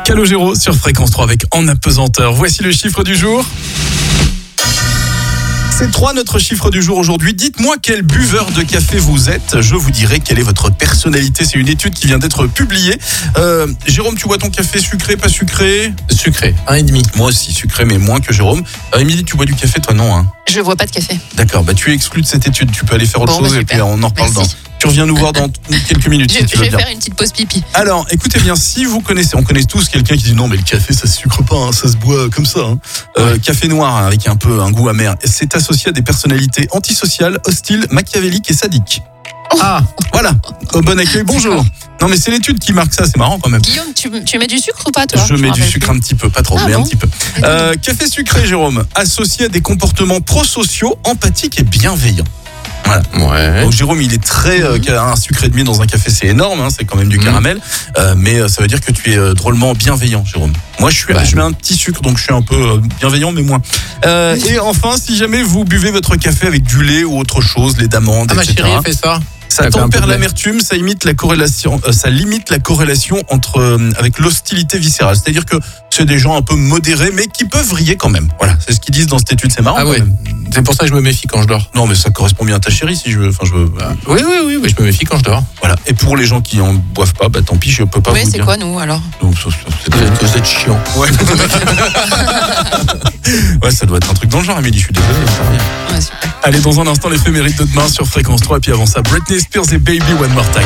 Calogero sur Fréquence 3 avec En apesanteur. Voici le chiffre du jour. C'est 3 notre chiffre du jour aujourd'hui. Dites-moi quel buveur de café vous êtes. Je vous dirai quelle est votre personnalité. C'est une étude qui vient d'être publiée. Jérôme, tu bois ton café sucré, pas sucré? Sucré, 1,5. Moi aussi, sucré, mais moins que Jérôme. Émilie, tu bois du café, toi non, hein? Je bois pas de café. D'accord, tu es exclu de cette étude. Tu peux aller faire autre chose et puis on en reparle dans. Tu reviens nous voir dans quelques minutes si tu veux Je vais bien. faire une petite pause pipi. Alors, écoutez bien, si vous connaissez, on connaît tous quelqu'un qui dit non mais le café ça se sucre pas, hein, ça se boit comme ça. Café noir avec un peu un goût amer. C'est associé à des personnalités antisociales, hostiles, machiavéliques et sadiques. Ah, voilà. Au bon accueil, bonjour. Non mais c'est l'étude qui marque ça, c'est marrant quand même. Guillaume, tu mets du sucre ou pas toi? Je mets du sucre un petit peu, pas trop, mais un petit peu. Café sucré, Jérôme, associé à des comportements prosociaux, empathiques et bienveillants. Voilà. ouais. Donc Jérôme, il est très un sucre et demi dans un café, c'est énorme, hein, c'est quand même du caramel, mais ça veut dire que tu es drôlement bienveillant, Jérôme. Moi, je mets un petit sucre, donc je suis un peu bienveillant, mais moins. Et enfin, si jamais vous buvez votre café avec du lait ou autre chose, lait d'amande, Ma etc. chérie a fait ça. Ça tempère l'amertume, ça limite la corrélation avec l'hostilité viscérale. C'est-à-dire que c'est des gens un peu modérés, mais qui peuvent vriller quand même. Voilà, c'est ce qu'ils disent dans cette étude, c'est marrant. Ah ouais. C'est pour ça que je me méfie quand je dors. Non, mais ça correspond bien à ta chérie, si je veux. Oui, je me méfie quand je dors. Voilà. Et pour les gens qui en boivent pas, tant pis, je peux pas vous Oui, c'est dire. quoi nous alors? Donc, Vous êtes chiant. Ouais. Ouais, ça doit être un truc dans le genre, Amélie, je suis désolé. Ouais, super. Allez, dans un instant, l'éphéméride de demain sur Fréquence 3. Et puis avant ça, Britney Spears et Baby One More Time.